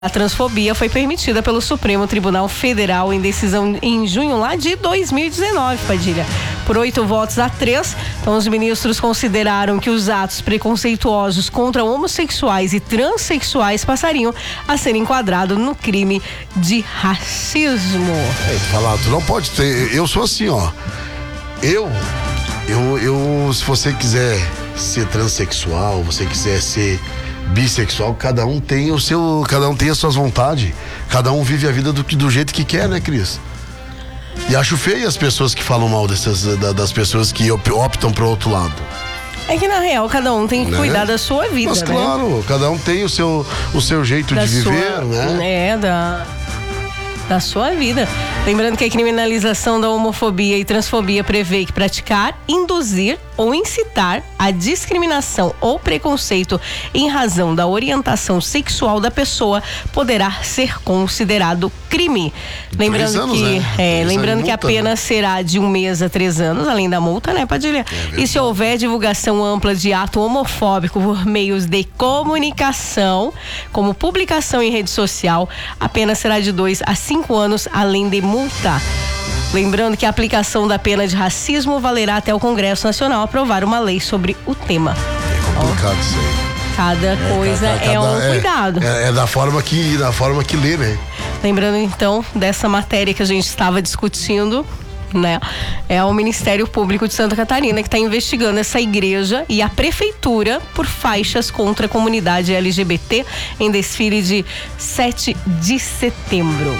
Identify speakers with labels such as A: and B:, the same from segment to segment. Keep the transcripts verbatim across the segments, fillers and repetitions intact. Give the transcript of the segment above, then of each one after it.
A: A transfobia foi permitida pelo Supremo Tribunal Federal em decisão em junho lá de dois mil e dezenove, Padilha. Por oito votos a três, então os ministros consideraram que os atos preconceituosos contra homossexuais e transexuais passariam a ser enquadrados no crime de racismo.
B: É, falar, tu não pode ter, eu sou assim, ó, eu, eu, eu, se você quiser ser transexual, você quiser ser bissexual, cada um tem o seu, cada um tem as suas vontades, cada um vive a vida do, do jeito que quer, né, Cris? E acho feio as pessoas que falam mal dessas, das pessoas que optam pro outro lado.
A: É que na real cada um tem que, né, cuidar da sua vida,
B: mas,
A: né?
B: Claro, cada um tem o seu, o seu jeito da de viver,
A: sua,
B: né?
A: É, da... da sua vida. Lembrando que a criminalização da homofobia e transfobia prevê que praticar, induzir ou incitar a discriminação ou preconceito em razão da orientação sexual da pessoa poderá ser considerado crime. Lembrando
B: anos,
A: que,
B: né?
A: é, lembrando
B: multa,
A: que a pena, né, será de um mês a três anos, além da multa, né, Padilha? É, e se houver divulgação ampla de ato homofóbico por meios de comunicação, como publicação em rede social, a pena será de dois a cinco anos, além de multa. Lembrando que a aplicação da pena de racismo valerá até o Congresso Nacional aprovar uma lei sobre o tema.
B: É complicado isso aí.
A: Cada é, coisa cada, cada, é um é, cuidado.
B: É, é da forma que, da forma que lê, né?
A: Lembrando então dessa matéria que a gente estava discutindo, né? É o Ministério Público de Santa Catarina que está investigando essa igreja e a prefeitura por faixas contra a comunidade L G B T em desfile de sete de setembro.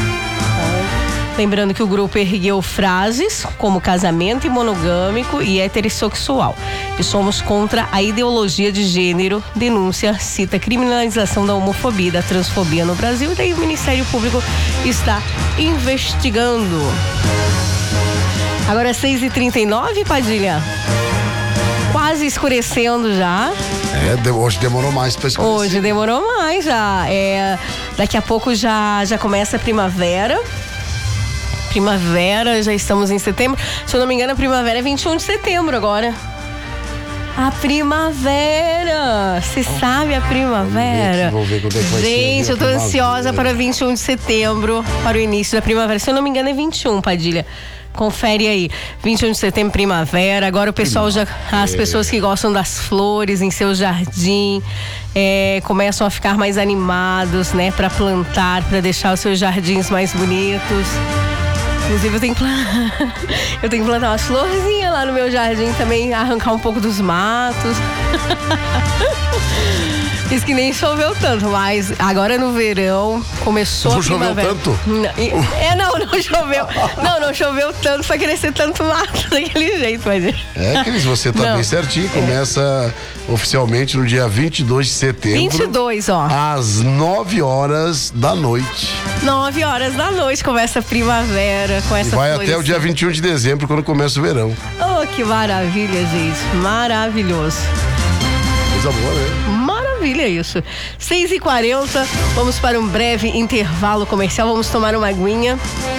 A: Lembrando que o grupo ergueu frases como casamento monogâmico e heterossexual. E somos contra a ideologia de gênero. Denúncia cita a criminalização da homofobia e da transfobia no Brasil. E daí o Ministério Público está investigando. Agora é seis e trinta e nove, Padilha. Quase escurecendo já.
B: É, hoje demorou mais para escurecer.
A: Hoje demorou mais já. É, daqui a pouco já, já começa a primavera. Primavera, já estamos em setembro. Se eu não me engano, a primavera é vinte e um de setembro agora. A primavera! Você oh, sabe a primavera?
B: Vou ver, vou ver quando é que vai
A: Gente,
B: ser
A: eu tô
B: primavera.
A: ansiosa para vinte e um de setembro, para o início da primavera. Se eu não me engano, é vinte e um, Padilha. Confere aí, vinte e um de setembro, primavera. Agora o pessoal já, as pessoas que gostam das flores em seu jardim, é, começam a ficar mais animados, né? Para plantar, para deixar os seus jardins mais bonitos. Inclusive eu tenho que plantar, eu tenho que plantar umas florzinhas lá no meu jardim também, arrancar um pouco dos matos. Diz que nem choveu tanto, mas agora no verão começou
B: não
A: a primavera.
B: Não choveu
A: tanto? É, não, não choveu. Não, não choveu tanto pra crescer tanto mato daquele jeito, mas...
B: É, Cris, você tá não. bem certinho. Começa é. oficialmente no dia vinte e dois de setembro.
A: vinte e dois, ó.
B: Às nove horas da noite.
A: nove horas da noite começa a primavera com essa
B: e vai até o dia vinte e um de dezembro, quando começa o verão.
A: Oh, que maravilha, gente. Maravilhoso.
B: Coisa boa, né?
A: Maravilha isso. seis e quarenta, vamos para um breve intervalo comercial, vamos tomar uma aguinha.